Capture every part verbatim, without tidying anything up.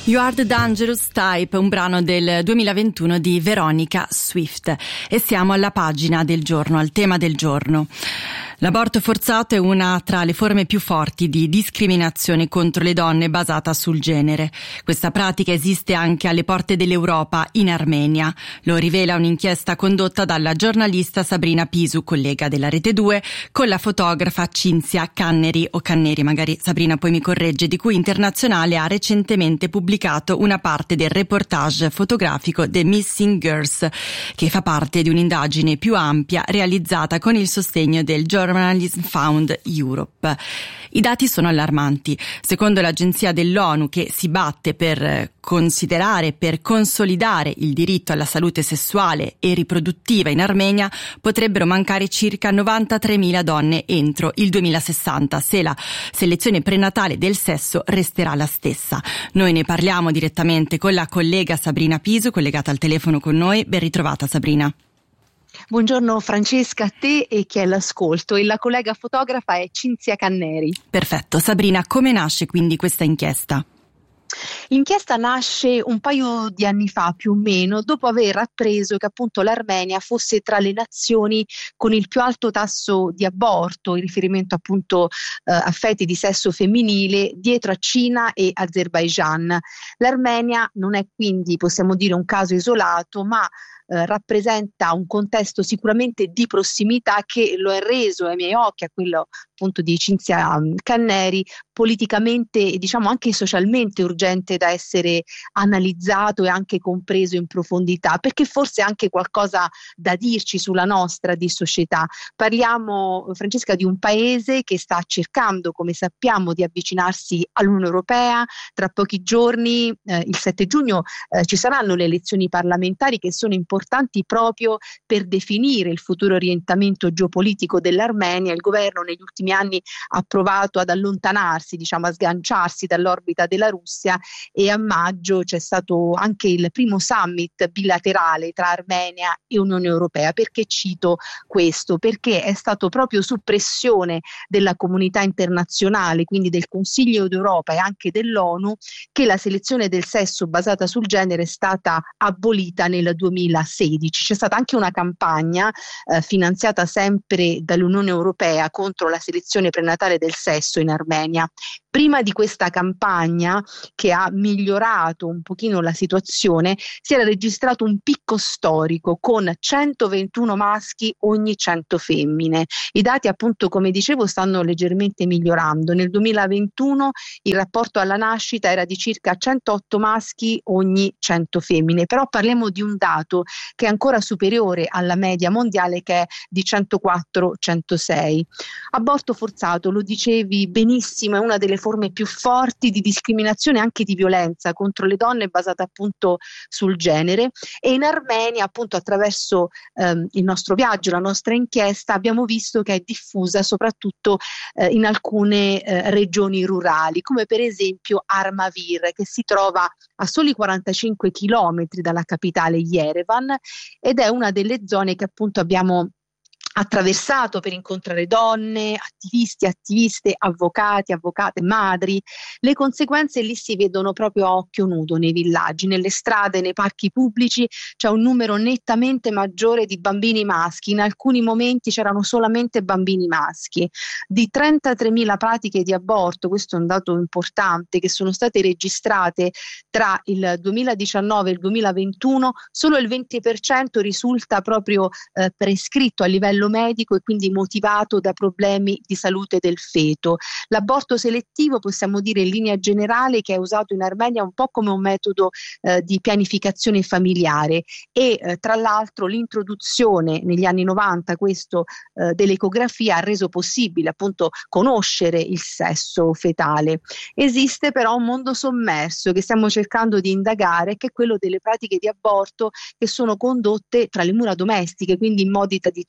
You Are the Dangerous Type, un brano del duemilaventuno di Veronica Swift. E siamo alla pagina del giorno, al tema del giorno. L'aborto forzato è una tra le forme più forti di discriminazione contro le donne basata sul genere. Questa pratica esiste anche alle porte dell'Europa, in Armenia. Lo rivela un'inchiesta condotta dalla giornalista Sabrina Pisu, collega della Rete due, con la fotografa Cinzia Canneri, o Canneri, magari Sabrina poi mi corregge, di cui Internazionale ha recentemente pubblicato una parte del reportage fotografico The Missing Girls, che fa parte di un'indagine più ampia realizzata con il sostegno del Journalism Fund Europe. I dati sono allarmanti. Secondo l'agenzia dell'ONU che si batte per considerare, per consolidare il diritto alla salute sessuale e riproduttiva in Armenia, potrebbero mancare circa novantatremila donne entro il duemilasessanta, se la selezione prenatale del sesso resterà la stessa. Noi ne parliamo direttamente con la collega Sabrina Pisu, collegata al telefono con noi. Ben ritrovata, Sabrina. Buongiorno Francesca, a te e chi è all'ascolto, e la collega fotografa è Cinzia Canneri. Perfetto. Sabrina, come nasce quindi questa inchiesta? L'inchiesta nasce un paio di anni fa più o meno, dopo aver appreso che appunto l'Armenia fosse tra le nazioni con il più alto tasso di aborto in riferimento appunto eh, a feti di sesso femminile, dietro a Cina e Azerbaijan. L'Armenia non è quindi, possiamo dire, un caso isolato, ma Eh, rappresenta un contesto sicuramente di prossimità che lo è reso ai miei occhi, a quello appunto di Cinzia Canneri, politicamente e diciamo anche socialmente urgente da essere analizzato e anche compreso in profondità, perché forse ha anche qualcosa da dirci sulla nostra di società. Parliamo, Francesca, di un paese che sta cercando, come sappiamo, di avvicinarsi all'Unione Europea. Tra pochi giorni, eh, il sette giugno, eh, ci saranno le elezioni parlamentari che sono importanti importanti proprio per definire il futuro orientamento geopolitico dell'Armenia. Il governo negli ultimi anni ha provato ad allontanarsi, diciamo a sganciarsi dall'orbita della Russia, e a maggio c'è stato anche il primo summit bilaterale tra Armenia e Unione Europea. Perché cito questo? Perché è stato proprio su pressione della comunità internazionale, quindi del Consiglio d'Europa e anche dell'ONU, che la selezione del sesso basata sul genere è stata abolita nel duemilasedici. C'è stata anche una campagna eh, finanziata sempre dall'Unione Europea contro la selezione prenatale del sesso in Armenia. Prima di questa campagna, che ha migliorato un pochino la situazione, si era registrato un picco storico con centoventuno maschi ogni cento femmine. I dati, appunto, come dicevo, stanno leggermente migliorando. Nel duemilaventuno il rapporto alla nascita era di circa centootto maschi ogni cento femmine, però parliamo di un dato che è ancora superiore alla media mondiale, che è di centoquattro centosei. Aborto forzato, lo dicevi benissimo, è una delle forme più forti di discriminazione e anche di violenza contro le donne basata appunto sul genere, e in Armenia, appunto, attraverso ehm, il nostro viaggio, la nostra inchiesta, abbiamo visto che è diffusa soprattutto eh, in alcune eh, regioni rurali, come per esempio Armavir, che si trova a soli quarantacinque chilometri dalla capitale Yerevan, ed è una delle zone che appunto abbiamo attraversato per incontrare donne, attivisti, attiviste, avvocati, avvocate, madri. Le conseguenze lì si vedono proprio a occhio nudo nei villaggi, nelle strade, nei parchi pubblici c'è un numero nettamente maggiore di bambini maschi. In alcuni momenti c'erano solamente bambini maschi. Di trentatremila pratiche di aborto, questo è un dato importante, che sono state registrate tra il duemiladiciannove e il duemilaventuno, solo il venti per cento risulta proprio eh, prescritto a livello medico e quindi motivato da problemi di salute del feto. L'aborto selettivo, possiamo dire in linea generale, che è usato in Armenia un po' come un metodo eh, di pianificazione familiare, e eh, tra l'altro l'introduzione negli anni novanta questo eh, dell'ecografia ha reso possibile appunto conoscere il sesso fetale. Esiste però un mondo sommerso che stiamo cercando di indagare, che è quello delle pratiche di aborto che sono condotte tra le mura domestiche, quindi in modi tradizionali.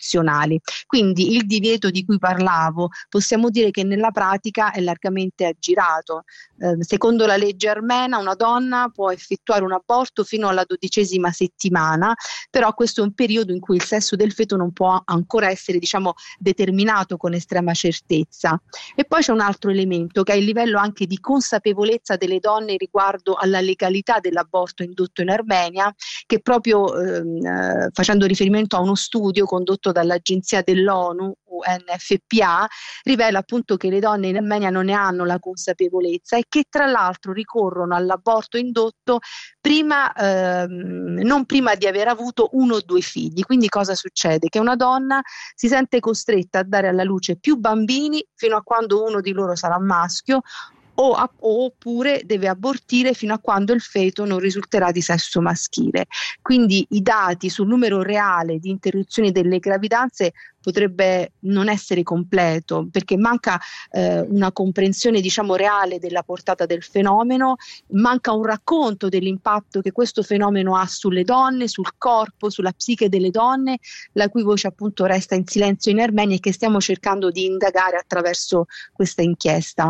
genitoriali. Quindi il divieto di cui parlavo possiamo dire che nella pratica è largamente aggirato. Eh, secondo la legge armena una donna può effettuare un aborto fino alla dodicesima settimana, però questo è un periodo in cui il sesso del feto non può ancora essere, diciamo, determinato con estrema certezza. E poi c'è un altro elemento che è il livello anche di consapevolezza delle donne riguardo alla legalità dell'aborto indotto in Armenia, che proprio ehm, eh, facendo riferimento a uno studio condotto dall'agenzia dell'ONU U N F P A rivela appunto che le donne in Armenia non ne hanno la consapevolezza e che tra l'altro ricorrono all'aborto indotto prima, ehm, non prima di aver avuto uno o due figli. Quindi cosa succede? Che una donna si sente costretta a dare alla luce più bambini fino a quando uno di loro sarà maschio, o a, oppure deve abortire fino a quando il feto non risulterà di sesso maschile. Quindi i dati sul numero reale di interruzioni delle gravidanze potrebbe non essere completo, perché manca eh, una comprensione, diciamo, reale della portata del fenomeno, manca un racconto dell'impatto che questo fenomeno ha sulle donne, sul corpo, sulla psiche delle donne, la cui voce appunto resta in silenzio in Armenia e che stiamo cercando di indagare attraverso questa inchiesta.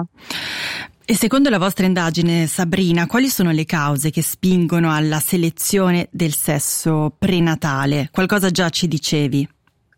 E secondo la vostra indagine, Sabrina, quali sono le cause che spingono alla selezione del sesso prenatale? Qualcosa già ci dicevi.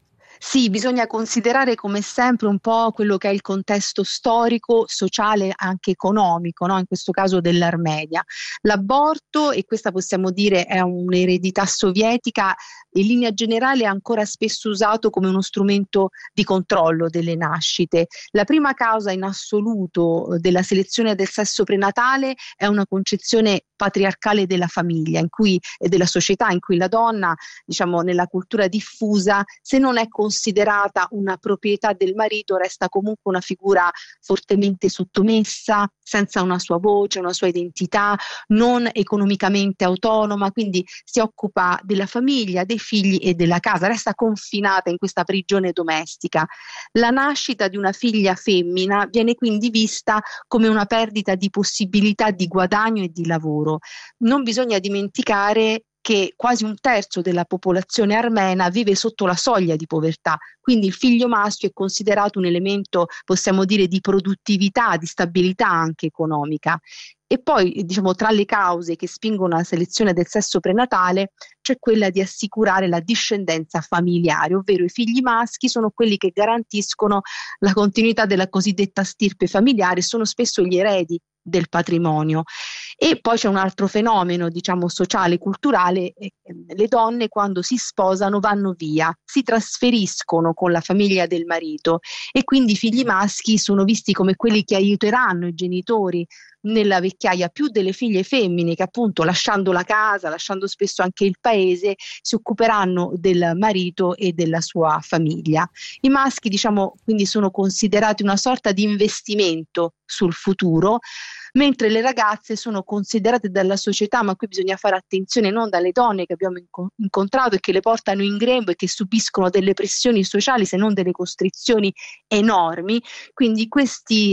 Sì, bisogna considerare come sempre un po' quello che è il contesto storico, sociale, anche economico, no? In questo caso dell'Armenia. L'aborto, e questa possiamo dire è un'eredità sovietica, in linea generale è ancora spesso usato come uno strumento di controllo delle nascite. La prima causa in assoluto della selezione del sesso prenatale è una concezione patriarcale della famiglia, in cui, e della società, in cui la donna, diciamo, nella cultura diffusa, se non è considerata una proprietà del marito, resta comunque una figura fortemente sottomessa, senza una sua voce, una sua identità, non economicamente autonoma, quindi si occupa della famiglia, dei figli e della casa, resta confinata in questa prigione domestica. La nascita di una figlia femmina viene quindi vista come una perdita di possibilità di guadagno e di lavoro. Non bisogna dimenticare che quasi un terzo della popolazione armena vive sotto la soglia di povertà, quindi il figlio maschio è considerato un elemento, possiamo dire, di produttività, di stabilità anche economica. E poi, diciamo, tra le cause che spingono alla selezione del sesso prenatale c'è quella di assicurare la discendenza familiare, ovvero i figli maschi sono quelli che garantiscono la continuità della cosiddetta stirpe familiare, sono spesso gli eredi del patrimonio. E poi c'è un altro fenomeno, diciamo, sociale, culturale: le donne quando si sposano vanno via, si trasferiscono con la famiglia del marito e quindi i figli maschi sono visti come quelli che aiuteranno i genitori nella vecchiaia, più delle figlie femmine che appunto, lasciando la casa, lasciando spesso anche il paese, si occuperanno del marito e della sua famiglia. I maschi, diciamo, quindi sono considerati una sorta di investimento sul futuro, mentre le ragazze sono considerate dalla società, ma qui bisogna fare attenzione, non dalle donne che abbiamo inco- incontrato e che le portano in grembo e che subiscono delle pressioni sociali, se non delle costrizioni enormi. Quindi questi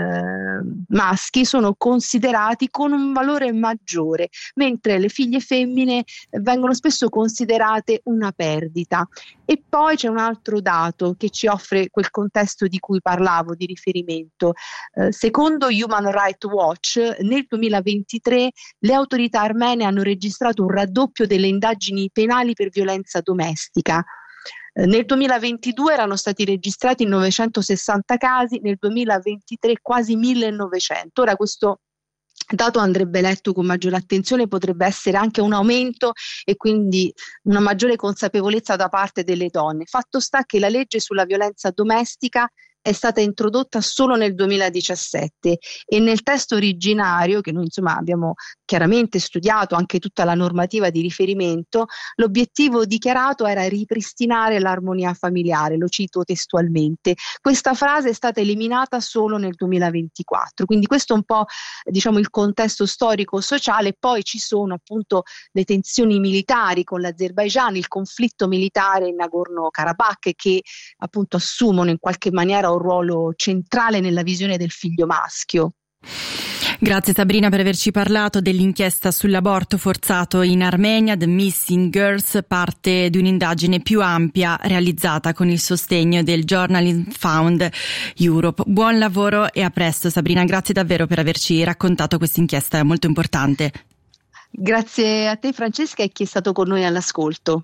eh, maschi sono considerati con un valore maggiore, mentre le figlie femmine vengono spesso considerate una perdita. E poi c'è un altro dato che ci offre quel contesto di cui parlavo, di riferimento. Eh, secondo Human Rights Watch, nel duemilaventitré le autorità armene hanno registrato un raddoppio delle indagini penali per violenza domestica. Eh, nel duemilaventidue erano stati registrati novecentosessanta casi, nel duemilaventitré quasi millenovecento. Ora questo dato andrebbe letto con maggiore attenzione, potrebbe essere anche un aumento e quindi una maggiore consapevolezza da parte delle donne. Fatto sta che la legge sulla violenza domestica è stata introdotta solo nel duemiladiciassette e nel testo originario, che noi insomma abbiamo chiaramente studiato anche tutta la normativa di riferimento, l'obiettivo dichiarato era ripristinare l'armonia familiare, lo cito testualmente. Questa frase è stata eliminata solo nel duemilaventiquattro, quindi questo è un po', diciamo, il contesto storico-sociale. Poi ci sono appunto le tensioni militari con l'Azerbaigian, il conflitto militare in Nagorno-Karabakh, che appunto assumono in qualche maniera un ruolo centrale nella visione del figlio maschio. Grazie Sabrina per averci parlato dell'inchiesta sull'aborto forzato in Armenia. The Missing Girls, parte di un'indagine più ampia realizzata con il sostegno del Journalism Fund Europe. Buon lavoro e a presto Sabrina, grazie davvero per averci raccontato questa inchiesta molto importante. Grazie a te Francesca e chi è stato con noi all'ascolto.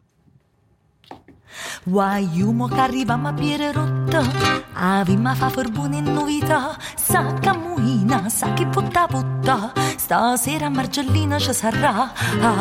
Guaiumo che arriviamo a biere rotta, avimma fa forbune in novità, sa camuina, sa chi potta potta, stasera a Margellina ci sarà.